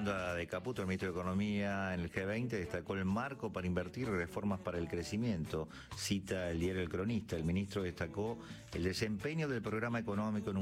ronda de Caputo, el ministro de Economía, en el G20 destacó el marco para invertir y reformas para el crecimiento. Cita el diario El Cronista. El ministro destacó el desempeño del programa económico en